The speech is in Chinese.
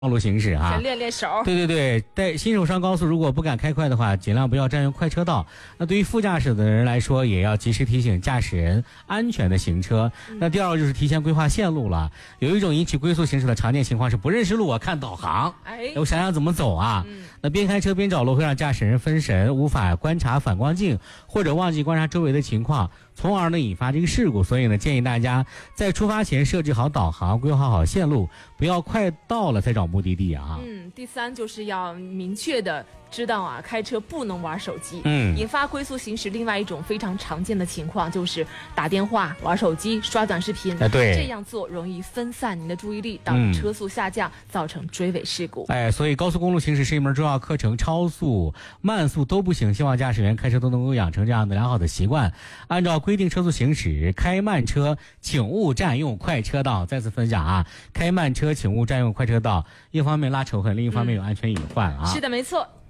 道路行驶啊， 先练练手。 对对对，在新手上高速，如果不敢开快的话，尽量不要占用快车道。那对于副驾驶的人来说，也要及时提醒驾驶人安全的行车。那第二个就是提前规划线路了。有一种引起龟速行驶的常见情况是不认识路，我看导航，我想想怎么走啊。那边开车边找路会让驾驶人分神，无法观察反光镜，或者忘记观察周围的情况，从而呢引发这个事故。所以呢，建议大家在出发前设置好导航，规划好线路，不要快到了再找目的地啊。 第三就是要明确的知道啊，开车不能玩手机。引发龟速行驶另外一种非常常见的情况就是打电话、玩手机、刷短视频。 对， 这样做容易分散您的注意力，导致车速下降，造成追尾事故。 所以高速公路行驶是一门重要课程，超速、慢速都不行。希望驾驶员开车都能够养成这样的良好的习惯，按照规定车速行驶。开慢车请勿占用快车道。再次分享啊，开慢车请勿占用快车道，一方面拉仇恨，另一方面有安全隐患啊。 是的，没错。